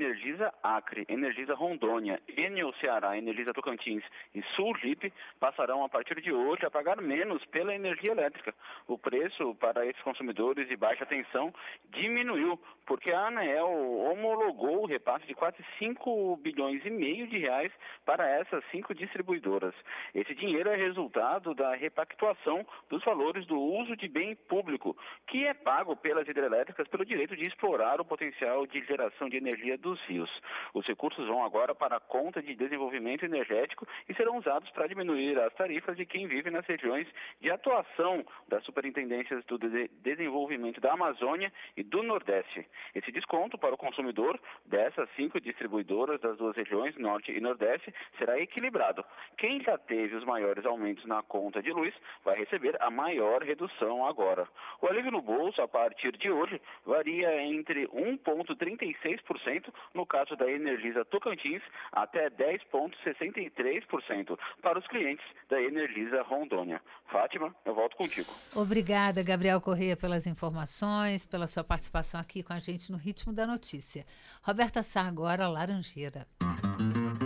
Energisa Acre, Energisa Rondônia, Enel Ceará, Energisa Tocantins e Sulgip passarão a partir de hoje a pagar menos pela energia elétrica. O preço para esses consumidores de baixa tensão diminuiu, porque a ANEEL homologou o repasse de quase 5 bilhões e meio de reais para essas 5 distribuidoras. Esse dinheiro é resultado da repactuação dos valores do uso de bem público, que é pago pelas hidrelétricas pelo direito de explorar o potencial de geração de energia dos rios. Os recursos vão agora para a conta de desenvolvimento energético e serão usados para diminuir as tarifas de quem vive nas regiões de atuação das superintendências do desenvolvimento da Amazônia e do Nordeste. Esse desconto para o consumidor dessas 5 distribuidoras das duas regiões, Norte e Nordeste, será equilibrado. Quem já teve os maiores aumentos na conta de luz vai receber a maior redução agora. O alívio no bolso, a partir de hoje, varia entre 1,36% no caso da Energisa Tocantins até 10,63% para os clientes da Energisa Rondônia. Fátima, eu volto contigo. Obrigada, Gabriel Corrêa, pelas informações, pela sua participação aqui com a gente no Ritmo da Notícia. Roberta Sá agora, Laranjeira.